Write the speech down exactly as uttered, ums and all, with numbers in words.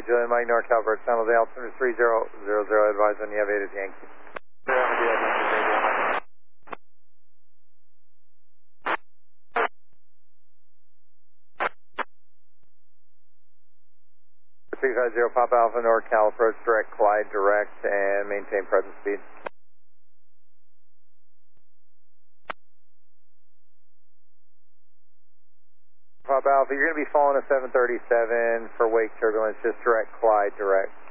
Miami, Julian Mike, NorCal, Bird Tunnel, the altimeter three zero zero zero, advise on Navigated Yankee. three five zero, Papa Alpha, NorCal, approach direct, Clyde direct, and maintain present speed. Papa Alpha, you're going to be following a seven thirty-seven for wake turbulence, just direct, Clyde direct.